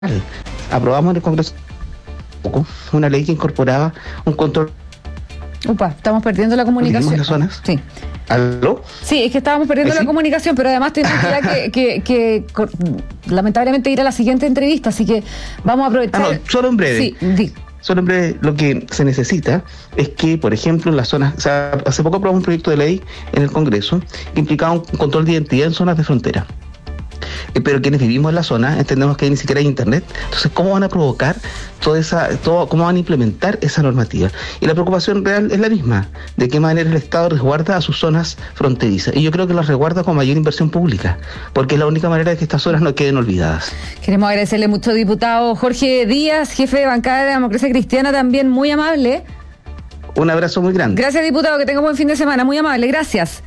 Aprobamos en el Congreso una ley que incorporaba un control. Upa, estamos perdiendo la comunicación. ¿En las zonas? Sí. ¿Aló? Sí, es que estábamos perdiendo la comunicación, pero además tenemos que lamentablemente ir a la siguiente entrevista, así que vamos a aprovechar. Solo en breve. Sí, Solo en breve, lo que se necesita es que, por ejemplo, en las zonas, o sea, hace poco aprobamos un proyecto de ley en el Congreso que implicaba un control de identidad en zonas de frontera. Pero quienes vivimos en la zona entendemos que ni siquiera hay internet. Entonces, ¿cómo van a provocar cómo van a implementar esa normativa? Y la preocupación real es la misma: de qué manera el Estado resguarda a sus zonas fronterizas. Y yo creo que las resguarda con mayor inversión pública, porque es la única manera de que estas zonas no queden olvidadas. Queremos agradecerle mucho, diputado Jorge Díaz, jefe de bancada de la Democracia Cristiana, también muy amable. Un abrazo muy grande. Gracias, diputado, que tenga un buen fin de semana, muy amable, gracias.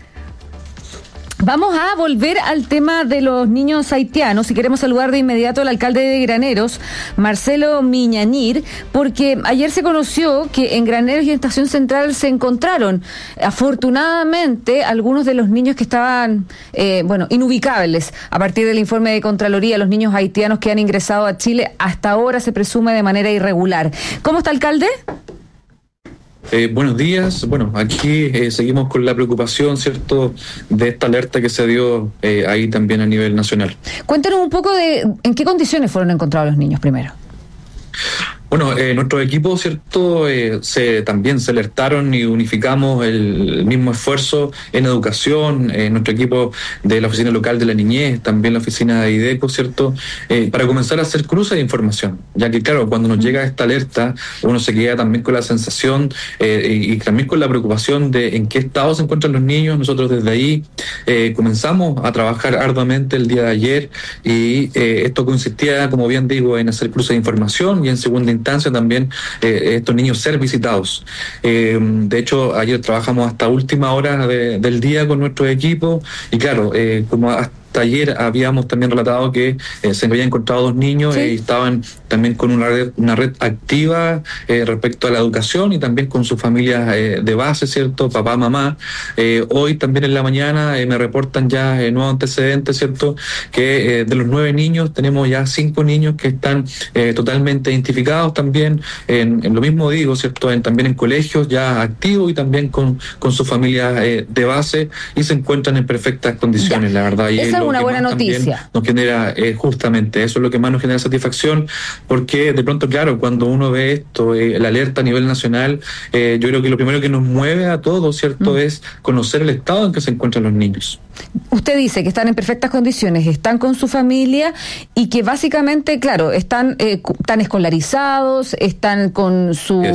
Vamos a volver al tema de los niños haitianos y queremos saludar de inmediato al alcalde de Graneros, Marcelo Miñanir, porque ayer se conoció que en Graneros y en Estación Central se encontraron, afortunadamente, algunos de los niños que estaban, inubicables. A partir del informe de Contraloría, los niños haitianos que han ingresado a Chile hasta ahora se presume de manera irregular. ¿Cómo está, alcalde? Buenos días. Bueno, aquí seguimos con la preocupación, ¿cierto?, de esta alerta que se dio ahí también a nivel nacional. Cuéntanos un poco de en qué condiciones fueron encontrados los niños primero. Bueno, nuestros equipos, ¿cierto?, también se alertaron y unificamos el mismo esfuerzo en educación, nuestro equipo de la Oficina Local de la Niñez, también la Oficina de IDECO, ¿cierto?, para comenzar a hacer cruces de información, ya que, claro, cuando nos llega esta alerta, uno se queda también con la sensación y también con la preocupación de en qué estado se encuentran los niños. Nosotros desde ahí comenzamos a trabajar arduamente el día de ayer y esto consistía, como bien digo, en hacer cruces de información y en segunda instancia también estos niños ser visitados. De hecho, ayer trabajamos hasta última hora del día con nuestro equipo y claro, como hasta ayer habíamos también relatado que se habían encontrado dos niños y estaban también con una red activa respecto a la educación y también con sus familias de base, ¿cierto? Papá, mamá. Hoy también en la mañana me reportan ya nuevos antecedentes, ¿cierto? Que de los 9 niños tenemos ya 5 niños que están totalmente identificados también en lo mismo digo, ¿cierto? También en colegios ya activos y también con sus familias de base y se encuentran en perfectas condiciones, la verdad. Y esa es una buena noticia. Nos genera justamente eso es lo que más nos genera satisfacción, porque de pronto, claro, cuando uno ve esto, la alerta a nivel nacional, yo creo que lo primero que nos mueve a todos, ¿cierto?, es conocer el estado en que se encuentran los niños. Usted dice que están en perfectas condiciones, están con su familia y que básicamente, claro, están escolarizados, están con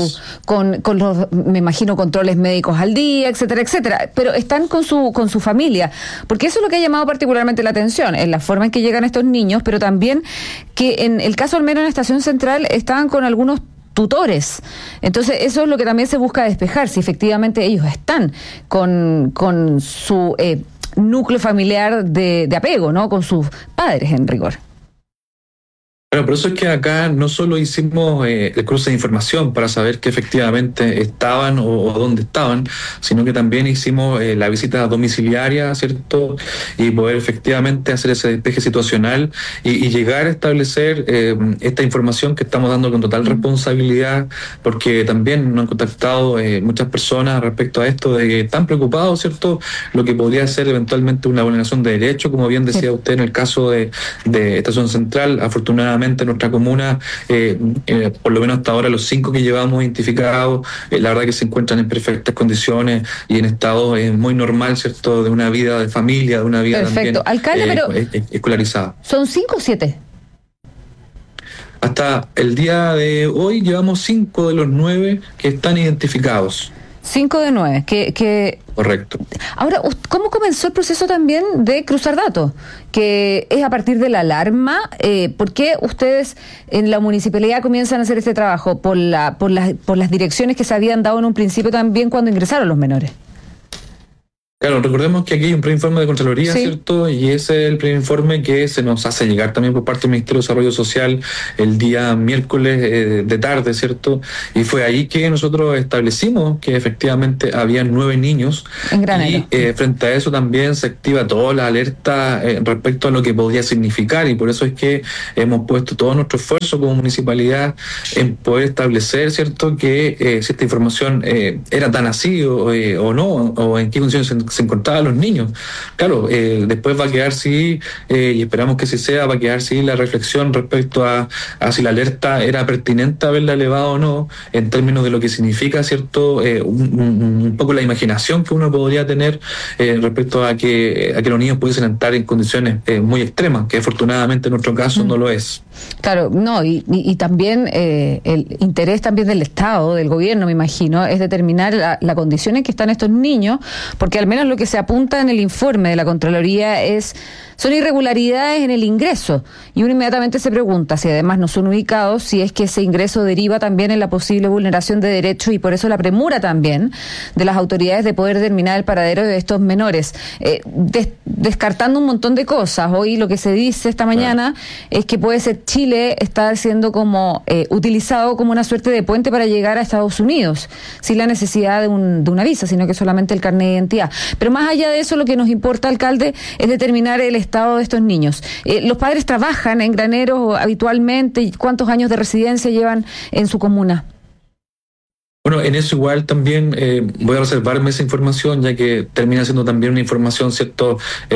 con los, me imagino, controles médicos al día, etcétera, etcétera, pero están con su familia, porque eso es lo que ha llamado particularmente la atención, en la forma en que llegan estos niños, pero también que en el caso al menos en Estación Central estaban con algunos tutores. Entonces eso es lo que también se busca despejar, si efectivamente ellos están con su núcleo familiar de apego, ¿no?, con sus padres en rigor. Bueno, por eso es que acá no solo hicimos el cruce de información para saber que efectivamente estaban o dónde estaban, sino que también hicimos la visita domiciliaria, ¿cierto? Y poder efectivamente hacer ese despeje situacional y llegar a establecer esta información que estamos dando con total responsabilidad, porque también nos han contactado muchas personas respecto a esto, de que están preocupados, ¿cierto?, lo que podría ser eventualmente una vulneración de derechos, como bien decía usted en el caso de Estación Central. Afortunadamente en nuestra comuna, por lo menos hasta ahora los 5 que llevamos identificados, la verdad que se encuentran en perfectas condiciones y en estado muy normal, ¿cierto?, de una vida de familia, de una vida también escolarizada. ¿Son 5 o 7? Hasta el día de hoy llevamos 5 de los 9 que están identificados. 5 de 9, Correcto. Ahora, ¿cómo comenzó el proceso también de cruzar datos? Que es a partir de la alarma. ¿Por qué ustedes en la municipalidad comienzan a hacer este trabajo? ¿Por las direcciones que se habían dado en un principio también cuando ingresaron los menores? Claro, recordemos que aquí hay un preinforme de Contraloría, Sí. ¿cierto? Y ese es el preinforme que se nos hace llegar también por parte del Ministerio de Desarrollo Social el día miércoles de tarde, ¿cierto? Y fue ahí que nosotros establecimos que efectivamente había 9 niños. En Granero. Y frente a eso también se activa toda la alerta respecto a lo que podía significar, y por eso es que hemos puesto todo nuestro esfuerzo como municipalidad en poder establecer, ¿cierto?, que si esta información era tan así o no, o en qué condiciones se encontraban los niños. Claro, después va a quedar sí, y esperamos que sí sea, va a quedar sí la reflexión respecto a si la alerta era pertinente haberla elevado o no, en términos de lo que significa, ¿cierto?, un poco la imaginación que uno podría tener respecto a que los niños pudiesen entrar en condiciones muy extremas, que afortunadamente en nuestro caso no lo es. Claro, no, y también el interés también del Estado, del gobierno, me imagino, es determinar la condición en que están estos niños, porque al menos lo que se apunta en el informe de la Contraloría son irregularidades en el ingreso, y uno inmediatamente se pregunta si además no son ubicados, si es que ese ingreso deriva también en la posible vulneración de derechos, y por eso la premura también de las autoridades de poder determinar el paradero de estos menores, descartando un montón de cosas. Hoy lo que se dice esta mañana es que puede ser Chile estar siendo como utilizado como una suerte de puente para llegar a Estados Unidos, sin la necesidad de una visa, sino que solamente el carnet de identidad. Pero más allá de eso, lo que nos importa, alcalde, es determinar el estado de estos niños. ¿Los padres trabajan en Granero habitualmente? ¿Cuántos años de residencia llevan en su comuna? Bueno, en eso igual también voy a reservarme esa información, ya que termina siendo también una información, ¿cierto?,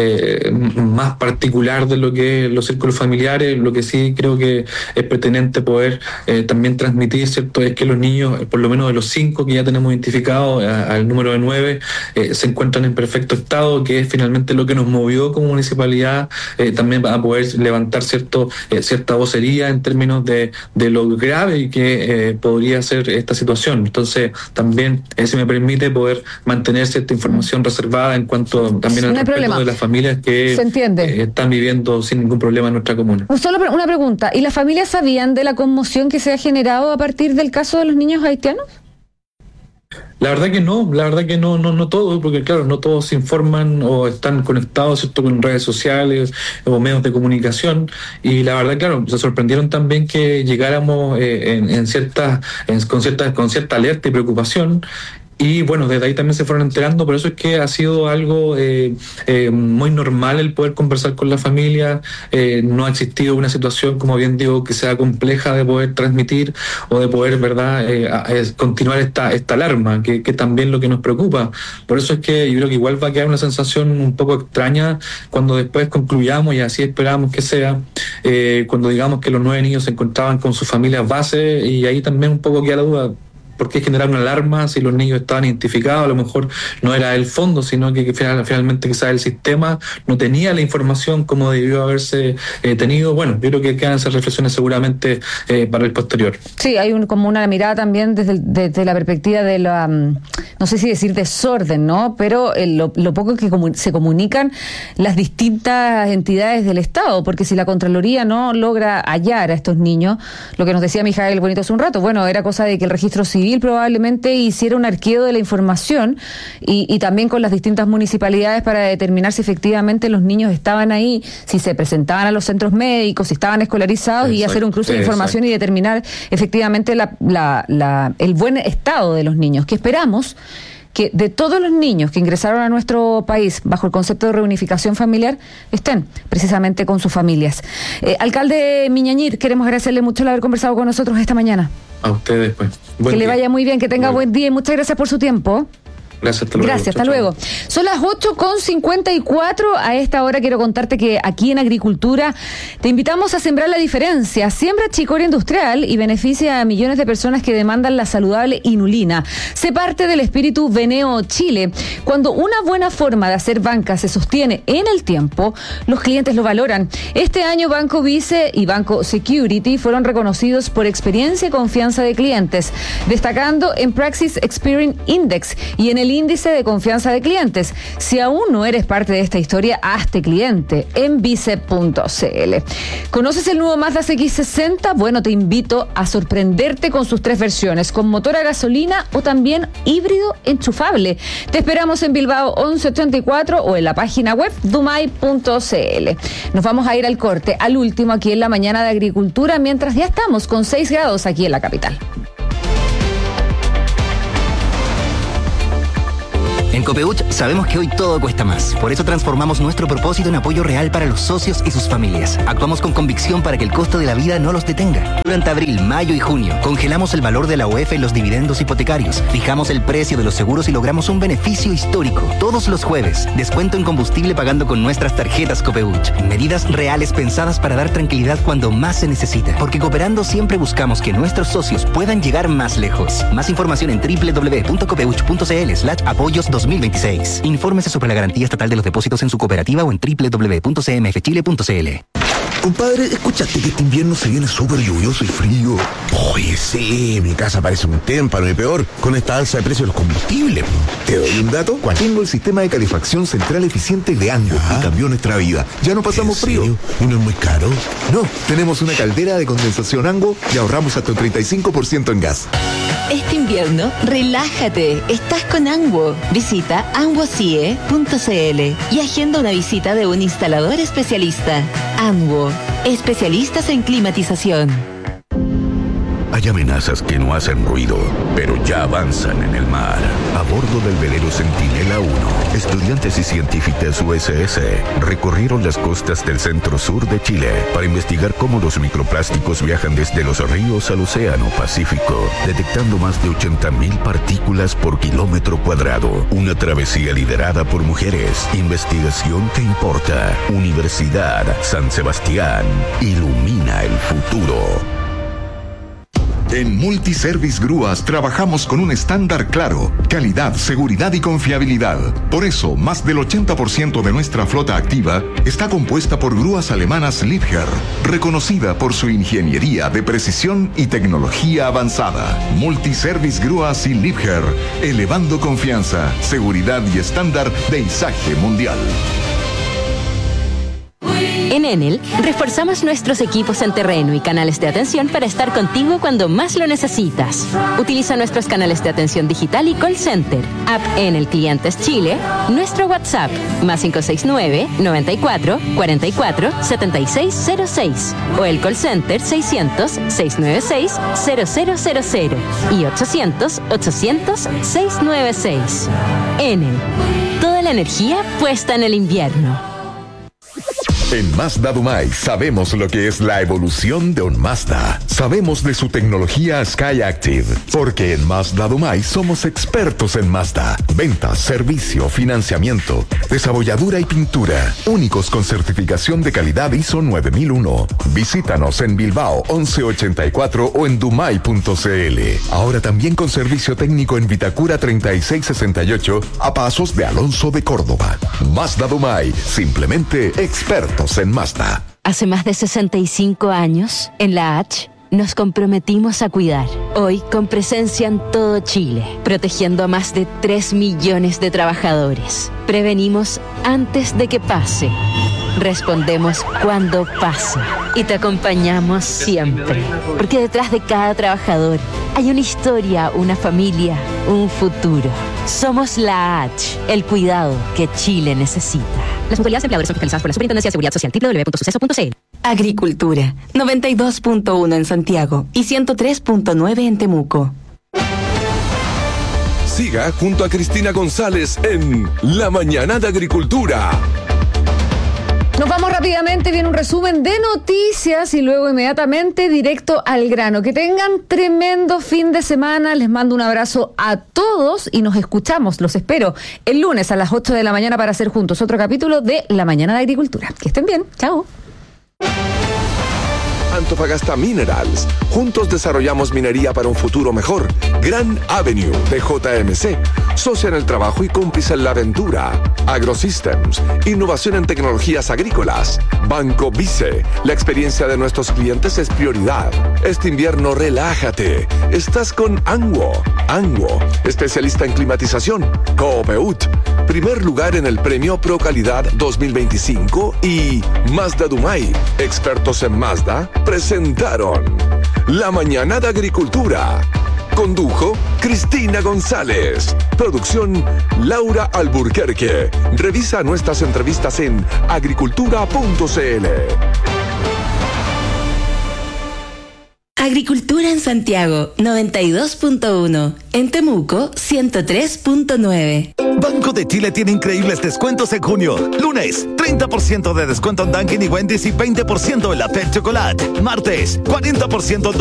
más particular de lo que los círculos familiares. Lo que sí creo que es pertinente poder también transmitir, ¿cierto?, es que los niños, por lo menos de los 5 que ya tenemos identificados, al número de 9, se encuentran en perfecto estado, que es finalmente lo que nos movió como municipalidad también a poder levantar cierta vocería en términos de lo grave y que podría ser esta situación. Entonces, también, si me permite, poder mantener cierta información reservada en cuanto también al respecto de las familias que están viviendo sin ningún problema en nuestra comuna. Solo una pregunta, ¿y las familias sabían de la conmoción que se ha generado a partir del caso de los niños haitianos? La verdad que no todos, porque claro, no todos se informan o están conectados, ¿cierto?, con redes sociales o medios de comunicación, y la verdad, claro, se sorprendieron también que llegáramos con cierta alerta y preocupación. Y bueno, desde ahí también se fueron enterando, por eso es que ha sido algo muy normal el poder conversar con la familia. No ha existido una situación, como bien digo, que sea compleja de poder transmitir o de poder, ¿verdad?, continuar esta alarma, que también lo que nos preocupa. Por eso es que yo creo que igual va a quedar una sensación un poco extraña cuando después concluyamos, y así esperamos que sea, cuando digamos que los 9 niños se encontraban con sus familias base, y ahí también un poco queda la duda. ¿Por qué generar una alarma si los niños estaban identificados? A lo mejor no era el fondo, sino que finalmente quizás el sistema no tenía la información como debió haberse tenido. Bueno, yo creo que quedan esas reflexiones seguramente para el posterior. Sí, hay como una mirada también desde la perspectiva de la, no sé si decir desorden, ¿no? Pero lo poco que se comunican las distintas entidades del Estado, porque si la Contraloría no logra hallar a estos niños, lo que nos decía Mijael Bonito hace un rato, bueno, era cosa de que el registro civil probablemente hiciera un arqueo de la información y también con las distintas municipalidades para determinar si efectivamente los niños estaban ahí, si se presentaban a los centros médicos, si estaban escolarizados, y hacer un cruce de información y determinar efectivamente el buen estado de los niños, que esperamos que de todos los niños que ingresaron a nuestro país bajo el concepto de reunificación familiar estén precisamente con sus familias. Alcalde Miñañir, queremos agradecerle mucho el haber conversado con nosotros esta mañana. A ustedes, pues. Que le vaya muy bien, que tenga buen día, y muchas gracias por su tiempo. Gracias, hasta luego. Gracias, hasta luego. Son las 8:54. A esta hora quiero contarte que aquí en Agricultura te invitamos a sembrar la diferencia. Siembra chicoria industrial y beneficia a millones de personas que demandan la saludable inulina. Sé parte del espíritu Veneo Chile. Cuando una buena forma de hacer banca se sostiene en el tiempo, los clientes lo valoran. Este año Banco Vice y Banco Security fueron reconocidos por experiencia y confianza de clientes, destacando en Praxis Experience Index y en el índice de confianza de clientes. Si aún no eres parte de esta historia, hazte cliente en bicep.cl. ¿Conoces el nuevo Mazda CX-60? Bueno, te invito a sorprenderte con sus 3 versiones, con motor a gasolina o también híbrido enchufable. Te esperamos en Bilbao 1184 o en la página web dumai.cl. Nos vamos a ir al corte, al último aquí en la mañana de Agricultura, mientras ya estamos con 6 grados aquí en la capital. En Copeuch sabemos que hoy todo cuesta más. Por eso transformamos nuestro propósito en apoyo real para los socios y sus familias. Actuamos con convicción para que el costo de la vida no los detenga. Durante abril, mayo y junio, congelamos el valor de la UEF en los dividendos hipotecarios. Fijamos el precio de los seguros y logramos un beneficio histórico. Todos los jueves, descuento en combustible pagando con nuestras tarjetas Copeuch. Medidas reales pensadas para dar tranquilidad cuando más se necesita. Porque cooperando siempre buscamos que nuestros socios puedan llegar más lejos. Más información en www.copeuch.cl/apoyos 2026. Infórmese sobre la garantía estatal de los depósitos en su cooperativa o en www.cmfchile.cl. Compadre, ¿escuchaste que este invierno se viene súper lluvioso y frío? Oye, sí, mi casa parece un témpano y peor con esta alza de precios de los combustibles. ¿Te doy un dato? ¿Cuál? Tengo el sistema de calefacción central eficiente de Ango y cambió nuestra vida. Ya no pasamos frío. ¿Y no es muy caro? No, tenemos una caldera de condensación Ango y ahorramos hasta un 35% en gas. Este invierno, relájate. Estás con Ango. Visita angocie.cl y agenda una visita de un instalador especialista. Ango, especialistas en climatización. Hay amenazas que no hacen ruido, pero ya avanzan en el mar. A bordo del velero Centinela 1, estudiantes y científicas USS recorrieron las costas del centro-sur de Chile para investigar cómo los microplásticos viajan desde los ríos al océano Pacífico, detectando más de 80.000 partículas por kilómetro cuadrado. Una travesía liderada por mujeres. Investigación que importa. Universidad San Sebastián. Ilumina el futuro. En Multiservice Grúas trabajamos con un estándar claro: calidad, seguridad y confiabilidad. Por eso, más del 80% de nuestra flota activa está compuesta por grúas alemanas Liebherr, reconocida por su ingeniería de precisión y tecnología avanzada. Multiservice Grúas y Liebherr, elevando confianza, seguridad y estándar de izaje mundial. En Enel, reforzamos nuestros equipos en terreno y canales de atención para estar contigo cuando más lo necesitas. Utiliza nuestros canales de atención digital y call center, app Enel Clientes Chile, nuestro WhatsApp, +569 94 44 7606, o el call center 600 696 0000 y 800 800 696. Enel, toda la energía puesta en el invierno. En Mazda Dumai sabemos lo que es la evolución de un Mazda. Sabemos de su tecnología SkyActiv, porque en Mazda Dumai somos expertos en Mazda. Ventas, servicio, financiamiento, desabolladura y pintura. Únicos con certificación de calidad ISO 9001. Visítanos en Bilbao 1184 o en dumai.cl. Ahora también con servicio técnico en Vitacura 3668 a pasos de Alonso de Córdoba. Mazda Dumai, simplemente expertos en Mazda. Hace más de 65 años, en la H, nos comprometimos a cuidar. Hoy, con presencia en todo Chile, protegiendo a más de 3 millones de trabajadores. Prevenimos antes de que pase. Respondemos cuando pasa. Y te acompañamos siempre. Porque detrás de cada trabajador hay una historia, una familia, un futuro. Somos la H, el cuidado que Chile necesita. Las mutualidades empleadores son fiscalizadas por la Superintendencia de Seguridad Social, www.suceso.cl. Agricultura, 92.1 en Santiago y 103.9 en Temuco. Siga junto a Cristina González en La Mañana de Agricultura. Nos vamos rápidamente, viene un resumen de noticias y luego inmediatamente directo al grano. Que tengan tremendo fin de semana, les mando un abrazo a todos y nos escuchamos, los espero el lunes a las 8 de la mañana para hacer juntos otro capítulo de La Mañana de Agricultura. Que estén bien, chao. Antofagasta Minerals. Juntos desarrollamos minería para un futuro mejor. Gran Avenue de JMC. Socia en el trabajo y cómplice en la aventura. AgroSystems. Innovación en tecnologías agrícolas. Banco Vice. La experiencia de nuestros clientes es prioridad. Este invierno relájate. Estás con Anguo. Anguo. Especialista en climatización. Coopeut. Primer lugar en el premio Pro Calidad 2025 y Mazda Dumay, expertos en Mazda, presentaron La Mañana de Agricultura. Condujo Cristina González. Producción Laura Alburquerque. Revisa nuestras entrevistas en agricultura.cl. Agricultura en Santiago, 92.1. En Temuco, 103.9. Banco de Chile tiene increíbles descuentos en junio. Lunes, 30% de descuento en Dunkin' y Wendy's y 20% en la Pet Chocolate. Martes, 40% en